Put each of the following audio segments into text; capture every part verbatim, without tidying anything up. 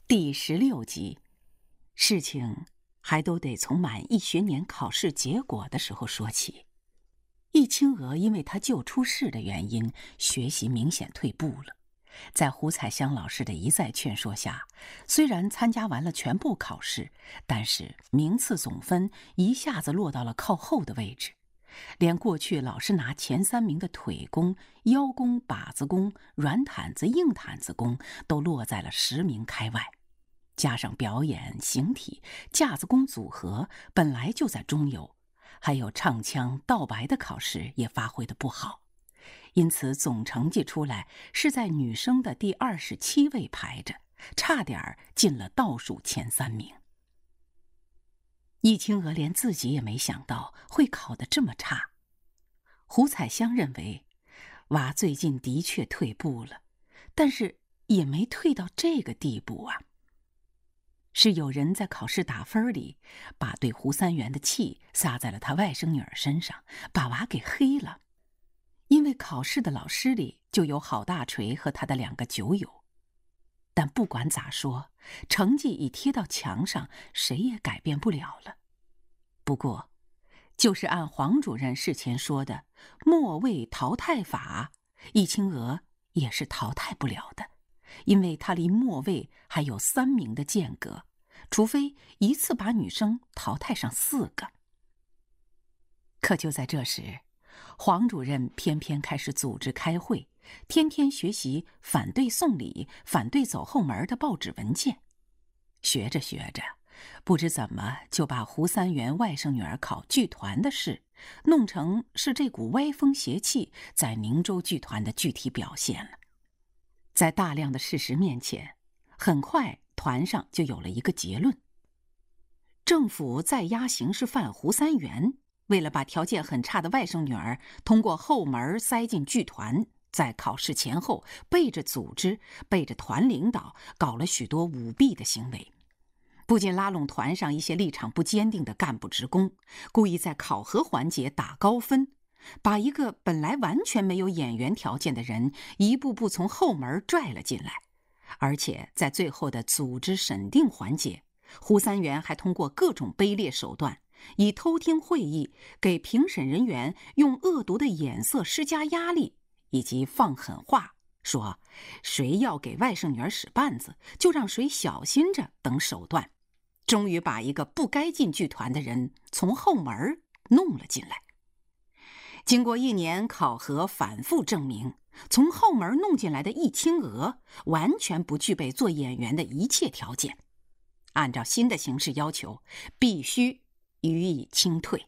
第十六集，事情还都得从满一学年考试结果的时候说起。易清娥因为她旧出事的原因，学习明显退步了。在胡彩香老师的一再劝说下，虽然参加完了全部考试，但是名次总分一下子落到了靠后的位置。连过去老是拿前三名的腿功、腰功、把子功、软毯子、硬毯子功都落在了十名开外。加上表演、形体、架子功组合本来就在中游，还有唱腔、道白的考试也发挥得不好，因此总成绩出来是在女生的第二十七位排着，差点进了倒数前三名。易清娥连自己也没想到会考得这么差。胡彩香认为，娃最近的确退步了，但是也没退到这个地步啊。是有人在考试打分里，把对胡三元的气撒在了他外甥女儿身上，把娃给黑了。因为考试的老师里就有郝大锤和他的两个酒友。但不管咋说，成绩已贴到墙上，谁也改变不了了。不过，就是按黄主任事前说的末位淘汰法，易清娥也是淘汰不了的，因为他离末位还有三名的间隔，除非一次把女生淘汰上四个。可就在这时，黄主任偏偏开始组织开会，天天学习反对送礼、反对走后门的报纸文件。学着学着，不知怎么就把胡三元外甥女儿考剧团的事弄成是这股歪风邪气在宁州剧团的具体表现了。在大量的事实面前，很快团上就有了一个结论：政府在押刑事犯胡三元，为了把条件很差的外甥女儿通过后门塞进剧团，在考试前后背着组织、背着团领导搞了许多舞弊的行为，不仅拉拢团上一些立场不坚定的干部职工，故意在考核环节打高分，把一个本来完全没有演员条件的人一步步从后门拽了进来。而且在最后的组织审定环节，胡三元还通过各种卑劣手段，以偷听会议、给评审人员用恶毒的眼色施加压力，以及放狠话说谁要给外甥女儿使绊子，就让谁小心着等手段，终于把一个不该进剧团的人从后门弄了进来。经过一年考核反复证明，从后门弄进来的易清娥完全不具备做演员的一切条件，按照新的形式要求，必须予以清退。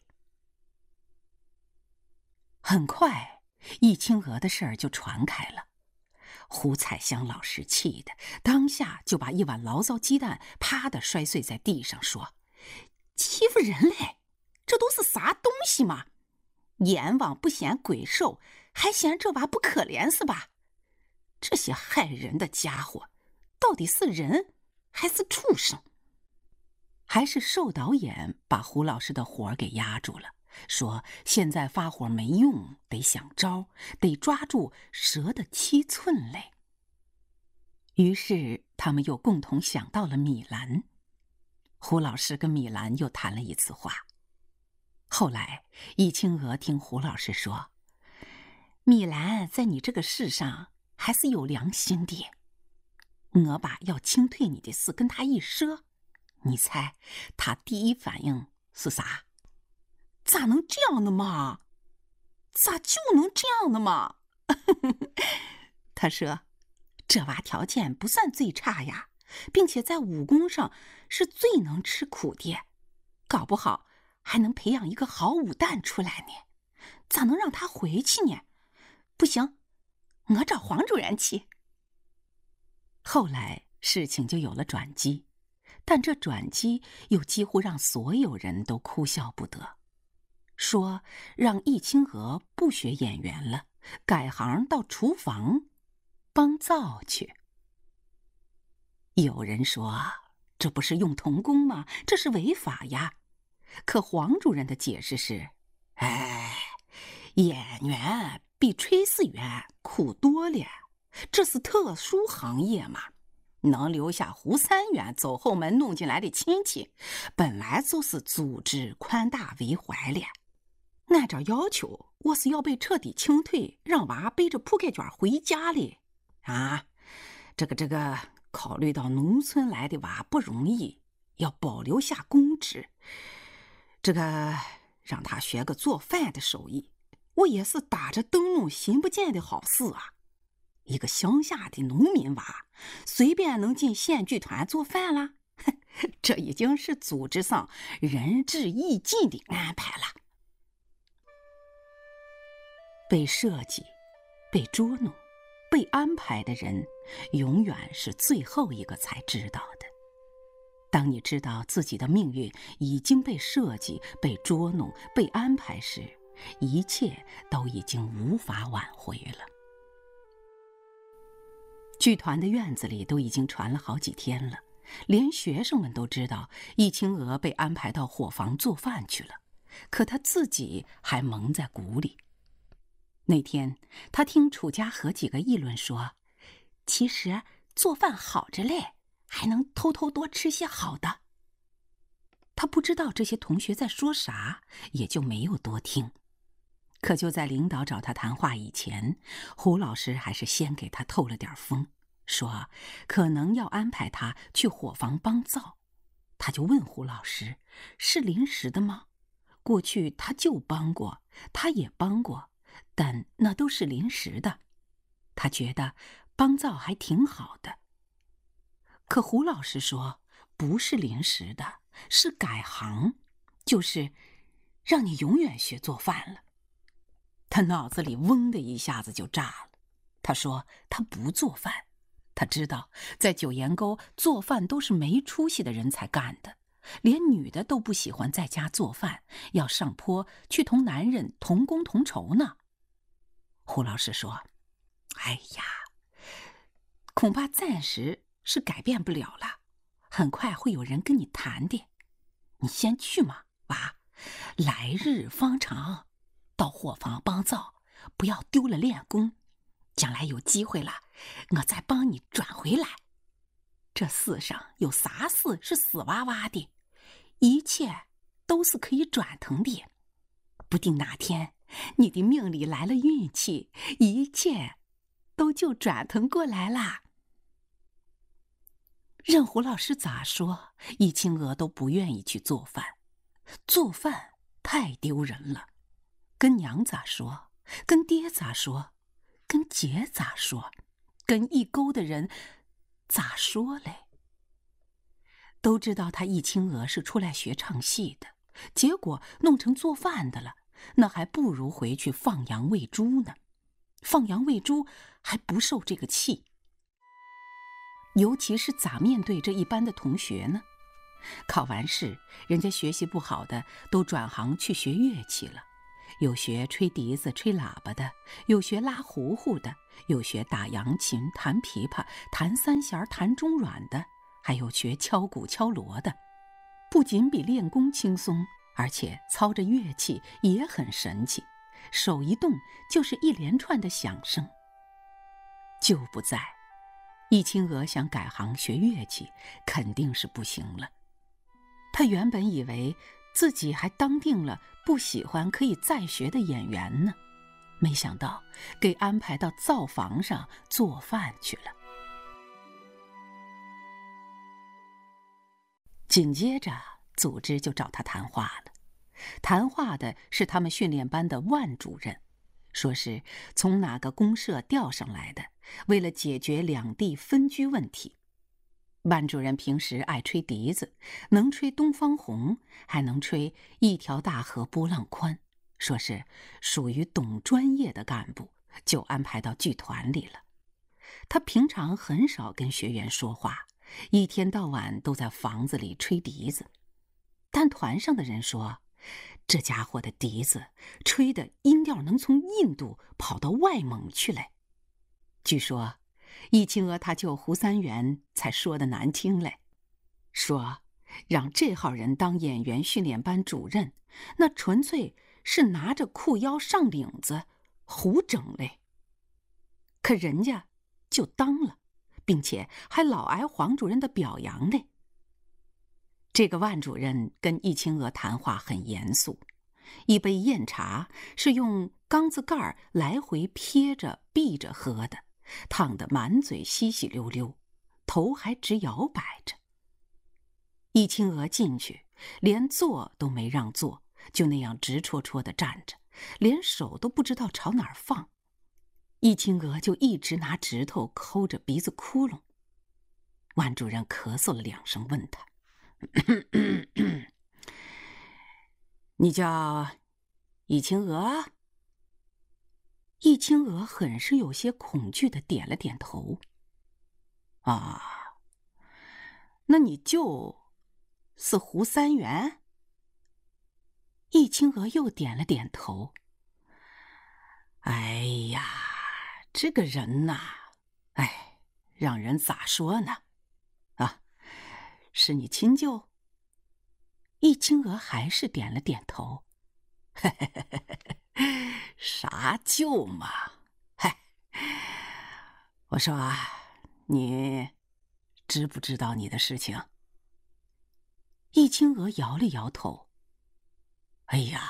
很快，易清娥的事儿就传开了。胡彩香老师气得当下就把一碗醪糟鸡蛋啪的摔碎在地上，说：“欺负人嘞，这都是啥东西嘛？阎王不嫌鬼瘦，还嫌这娃不可怜是吧？这些害人的家伙，到底是人还是畜生？”还是寿导演把胡老师的火给压住了，说现在发火没用，得想招，得抓住蛇的七寸嘞。于是他们又共同想到了米兰。胡老师跟米兰又谈了一次话。后来易清娥听胡老师说，米兰在你这个事上还是有良心的，我把要清退你的事跟他一说，你猜他第一反应是啥？咋能这样的嘛？咋就能这样的嘛？他说，这娃条件不算最差呀，并且在武功上是最能吃苦的，搞不好还能培养一个好武旦出来呢。咋能让他回去呢？不行，我找黄主任去。后来事情就有了转机，但这转机又几乎让所有人都哭笑不得，说让易清娥不学演员了，改行到厨房帮灶去。有人说，这不是用童工吗？这是违法呀。可黄主任的解释是，哎，演员比炊事员苦多了，这是特殊行业嘛。 能留下胡三元走后门弄进来的亲戚，本来就是组织宽大为怀了。按照要求，我是要被彻底清退，让娃背着铺盖卷回家哩。啊，这个这个，考虑到农村来的娃不容易，要保留下公职，这个让他学个做饭的手艺，我也是打着灯笼心不见的好事啊。一个乡下的农民娃，随便能进县剧团做饭啦，这已经是组织上仁至义尽的安排了。被设计、被捉弄、被安排的人，永远是最后一个才知道的。当你知道自己的命运已经被设计、被捉弄、被安排时，一切都已经无法挽回了。剧团的院子里都已经传了好几天了，连学生们都知道易清娥被安排到伙房做饭去了，可她自己还蒙在鼓里。那天，她听楚家和几个议论说，其实做饭好着嘞，还能偷偷多吃些好的。她不知道这些同学在说啥，也就没有多听。可就在领导找他谈话以前，胡老师还是先给他透了点风，说可能要安排他去伙房帮灶。他就问胡老师，是临时的吗？过去他就帮过，他也帮过，但那都是临时的。他觉得帮灶还挺好的。可胡老师说，不是临时的，是改行，就是让你永远学做饭了。他脑子里嗡的一下子就炸了。他说他不做饭，他知道在九岩沟做饭都是没出息的人才干的，连女的都不喜欢在家做饭，要上坡去同男人同工同酬呢。胡老师说，哎呀，恐怕暂时是改变不了了，很快会有人跟你谈的。你先去嘛，娃，来日方长，到伙房帮灶，不要丢了练功，将来有机会了，我再帮你转回来。这世上有啥事是死哇哇的，一切都是可以转腾的，不定哪天你的命里来了运气，一切都就转腾过来啦。任胡老师咋说，易清娥都不愿意去做饭，做饭太丢人了。跟娘咋说？跟爹咋说？跟姐咋说？跟一沟的人咋说嘞？都知道他易清娥是出来学唱戏的，结果弄成做饭的了，那还不如回去放羊喂猪呢。放羊喂猪还不受这个气。尤其是咋面对这一班的同学呢？考完试，人家学习不好的都转行去学乐器了。有学吹笛子、吹喇叭的，有学拉胡胡的，有学打扬琴、弹琵琶、弹三弦、弹中阮的，还有学敲鼓、敲锣的。不仅比练功轻松，而且操着乐器也很神气，手一动就是一连串的响声。就不在，易清娥想改行学乐器，肯定是不行了。她原本以为自己还当定了不喜欢可以再学的演员呢，没想到给安排到灶房上做饭去了。紧接着组织就找他谈话了，谈话的是他们训练班的万主任，说是从哪个公社调上来的，为了解决两地分居问题。万主任平时爱吹笛子，能吹东方红，还能吹一条大河波浪宽，说是属于懂专业的干部，就安排到剧团里了。他平常很少跟学员说话，一天到晚都在房子里吹笛子。但团上的人说，这家伙的笛子吹的音调能从印度跑到外蒙去嘞。据说易清娥他舅胡三元才说的难听嘞，说让这号人当演员训练班主任，那纯粹是拿着裤腰上领子胡整嘞。可人家就当了， 并且还老挨黄主任的表扬呢。这个万主任跟易清娥谈话很严肃，一杯酽茶是用缸子盖来回撇着闭着喝的，烫得满嘴稀稀溜溜，头还直摇摆着。易清娥进去，连坐都没让坐，就那样直戳戳地站着，连手都不知道朝哪儿放。易清娥就一直拿指头抠着鼻子窟窿。万主任咳嗽了两声，问他：“你叫易清娥？”易清娥很是有些恐惧地点了点头。啊，那你就是胡三元？易清娥又点了点头。哎呀，这个人呐，哎，让人咋说呢？啊，是你亲舅？易清娥还是点了点头。嘿嘿嘿嘿嘿，啥舅嘛？嗨，我说啊，你知不知道你的事情？易清娥摇了摇头。哎呀，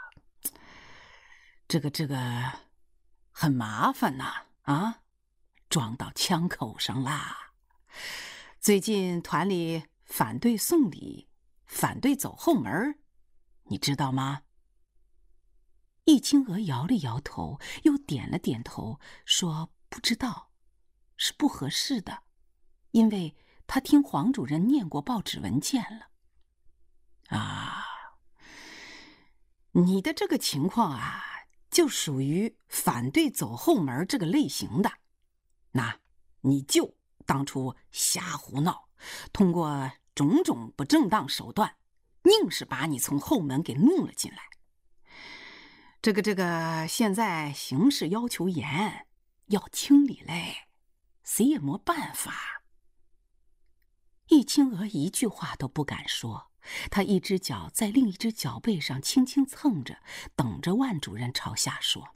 这个这个很麻烦呐，啊，撞到枪口上啦。最近团里反对送礼，反对走后门，你知道吗？易清娥摇了摇头，又点了点头，说不知道，是不合适的，因为他听黄主任念过报纸文件了。啊，你的这个情况啊，就属于反对走后门这个类型的。那你就当初瞎胡闹，通过种种不正当手段，硬是把你从后门给弄了进来。这个这个，现在形势要求严，要清理嘞，谁也没办法。易清娥一句话都不敢说，她一只脚在另一只脚背上轻轻蹭着，等着万主任朝下说。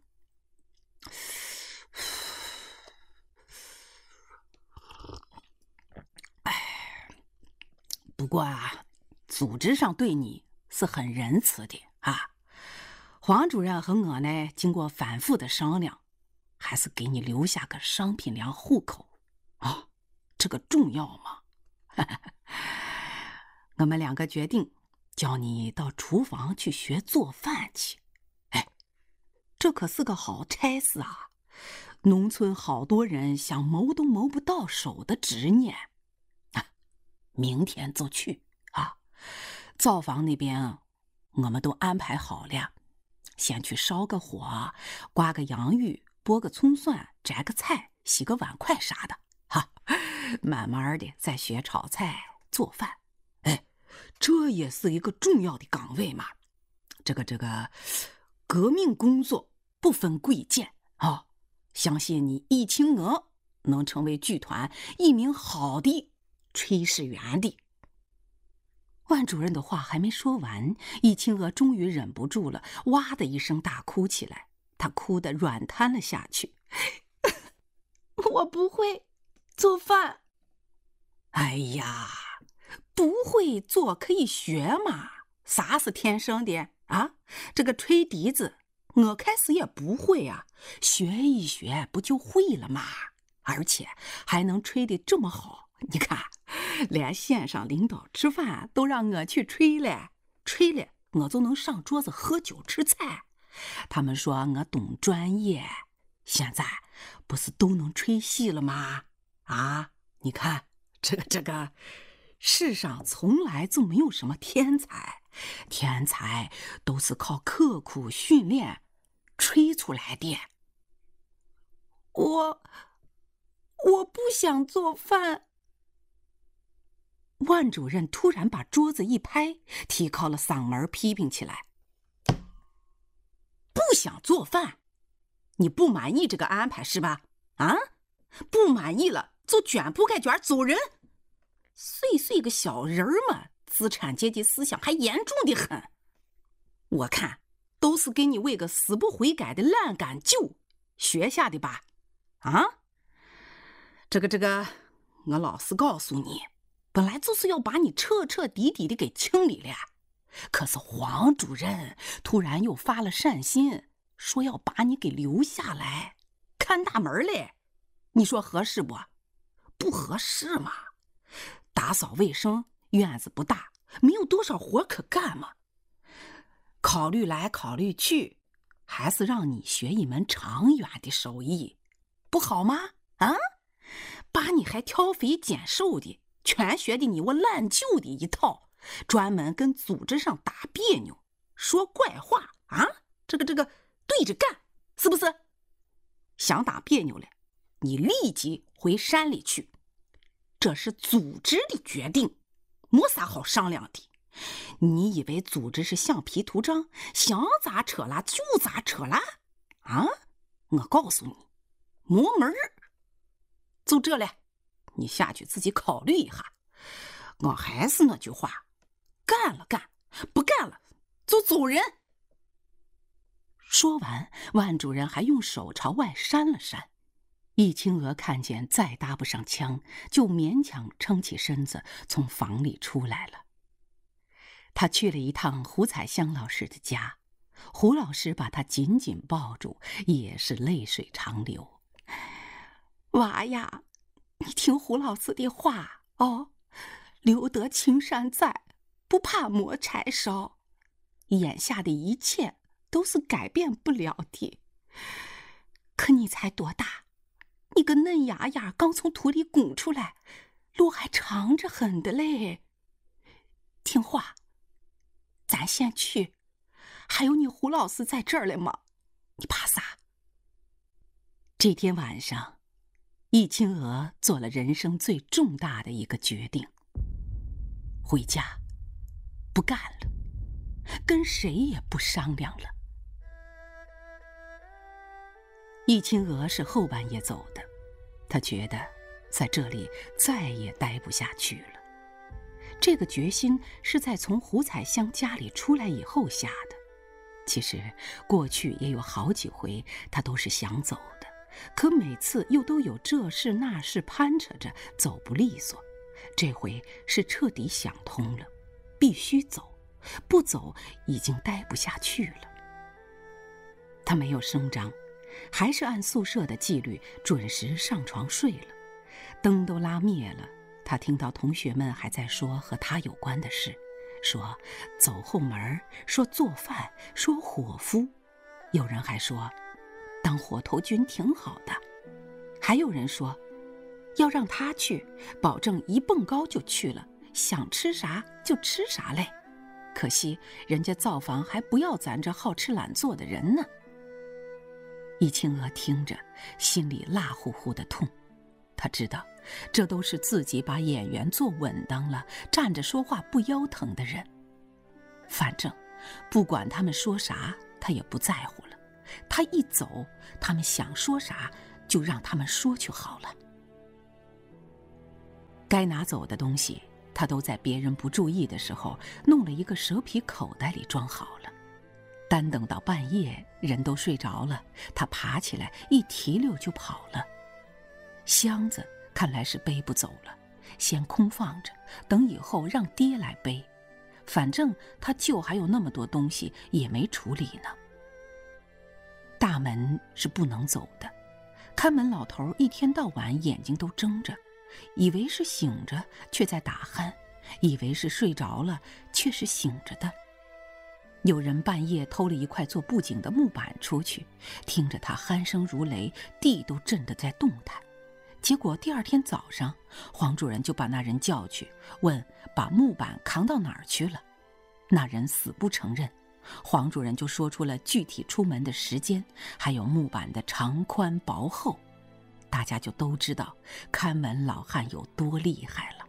哎，不过啊，组织上对你是很仁慈的啊。黄主任和我呢，经过反复的商量，还是给你留下个商品粮户口啊，这个重要吗？我们两个决定叫你到厨房去学做饭去。哎，这可是个好差事啊！农村好多人想谋都谋不到手的执念啊！明天就去啊！灶房那边我们都安排好了。先去烧个火，刮个洋芋，剥个葱蒜，摘个菜，洗个碗筷啥的，哈，慢慢的再学炒菜做饭。哎，这也是一个重要的岗位嘛。这个这个革命工作不分贵贱啊，相信你易清娥能成为剧团一名好的炊事员的。万主任的话还没说完，易清娥终于忍不住了，哇的一声大哭起来。她哭得软瘫了下去。我不会做饭。哎呀，不会做可以学嘛，啥是天生的啊？这个吹笛子，我开始也不会啊，学一学不就会了吗？而且还能吹得这么好，你看。连县上领导吃饭都让我去吹了，吹了我就能上桌子喝酒吃菜。他们说我懂专业，现在不是都能吹戏了吗？啊，你看这个这个，世上从来就没有什么天才，天才都是靠刻苦训练吹出来的。我我不想做饭。万主任突然把桌子一拍，提高了嗓门批评起来：“不想做饭？你不满意这个安排是吧？啊，不满意了就卷铺盖卷走人。碎碎个小人嘛，资产阶级思想还严重的很。我看都是给你为个死不悔改的烂杆舅学下的吧？啊，这个这个， 我老实告诉你，本来就是要把你彻彻底底的给清理了，可是黄主任突然又发了善心，说要把你给留下来看大门嘞。你说合适不？不合适嘛。打扫卫生，院子不大，没有多少活可干嘛。考虑来考虑去，还是让你学一门长远的手艺，不好吗？啊，把你还挑肥拣瘦的，全学的你我烂旧的一套，专门跟组织上打别扭，说怪话啊！这个这个对着干，是不是？想打别扭了，你立即回山里去。这是组织的决定，没啥好商量的。你以为组织是橡皮图章，想咋扯拉就咋扯拉啊？我告诉你，没门儿。就这了，你下去自己考虑一下。我还是那句话，干了干，不干了就走人。说完，万主任还用手朝外扇了扇。易清娥看见再搭不上腔，就勉强撑起身子从房里出来了。他去了一趟胡彩香老师的家，胡老师把他紧紧抱住，也是泪水长流。娃呀，你听胡老师的话哦，留得青山在，不怕磨柴烧。眼下的一切都是改变不了的。可你才多大？你个嫩芽芽刚从土里拱出来，路还长着很的嘞。听话，咱先去。还有你胡老师在这儿嘞吗？你怕啥？这天晚上，易清娥做了人生最重大的一个决定，回家，不干了，跟谁也不商量了。易清娥是后半夜走的，她觉得在这里再也待不下去了。这个决心是在从胡彩香家里出来以后下的。其实过去也有好几回她都是想走的，可每次又都有这事那事攀扯着，走不利索。这回是彻底想通了，必须走，不走已经待不下去了。她没有声张，还是按宿舍的纪律准时上床睡了。灯都拉灭了，他听到同学们还在说和他有关的事，说走后门，说做饭，说伙夫，有人还说当火头军挺好的，还有人说要让他去，保证一蹦高就去了，想吃啥就吃啥嘞。可惜人家造房还不要咱这好吃懒做的人呢。易清娥听着，心里辣乎乎的痛。她知道，这都是自己把演员做稳当了，站着说话不腰疼的人。反正不管他们说啥，她也不在乎了。她一走，他们想说啥就让他们说就好了。该拿走的东西，她都在别人不注意的时候弄了一个蛇皮口袋里装好了。单等到半夜人都睡着了，他爬起来一提溜就跑了。箱子看来是背不走了，先空放着，等以后让爹来背。反正他舅还有那么多东西也没处理呢。大门是不能走的，看门老头一天到晚眼睛都睁着，以为是醒着却在打鼾，以为是睡着了却是醒着的。有人半夜偷了一块做布景的木板出去，听着他鼾声如雷，地都震得在动弹。结果第二天早上，黄主任就把那人叫去，问把木板扛到哪儿去了。那人死不承认，黄主任就说出了具体出门的时间，还有木板的长宽薄厚。大家就都知道看门老汉有多厉害了。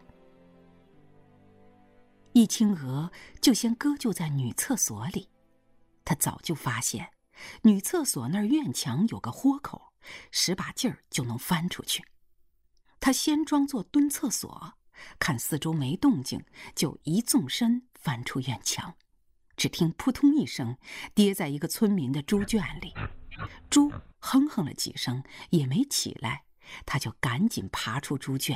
易清娥就先搁就在女厕所里，她早就发现女厕所那儿院墙有个豁口，使把劲儿就能翻出去。她先装作蹲厕所，看四周没动静，就一纵身翻出院墙。只听扑通一声，跌在一个村民的猪圈里。猪哼哼了几声也没起来，她就赶紧爬出猪圈，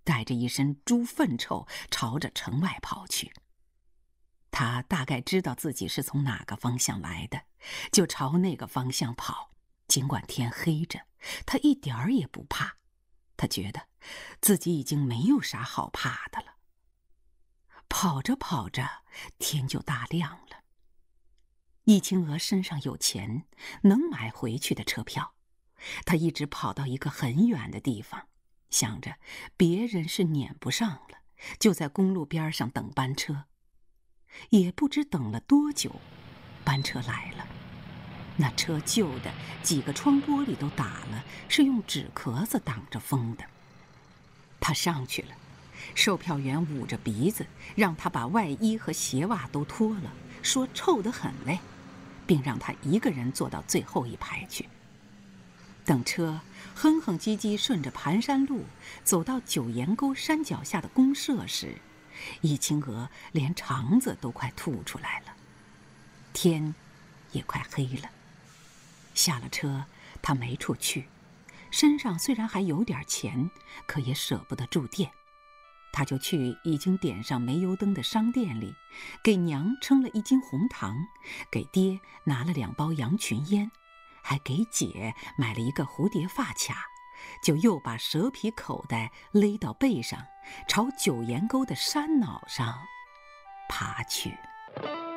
带着一身猪粪臭朝着城外跑去。他大概知道自己是从哪个方向来的，就朝那个方向跑。尽管天黑着，他一点儿也不怕。他觉得自己已经没有啥好怕的了。跑着跑着，天就大亮了。易清娥身上有钱，能买回去的车票。他一直跑到一个很远的地方，想着别人是撵不上了，就在公路边上等班车。也不知等了多久，班车来了。那车旧的，几个窗玻璃都打了，是用纸壳子挡着风的。他上去了，售票员捂着鼻子，让他把外衣和鞋袜都脱了，说臭得很嘞，并让他一个人坐到最后一排去。等车哼哼唧唧顺着盘山路走到九岩沟山脚下的公社时，易清娥连肠子都快吐出来了。天也快黑了。下了车，他没处去，身上虽然还有点钱，可也舍不得住店。他就去已经点上煤油灯的商店里，给娘称了一斤红糖，给爹拿了两包羊群烟，还给姐买了一个蝴蝶发卡，就又把蛇皮口袋勒到背上，朝九岩沟的山脑上爬去。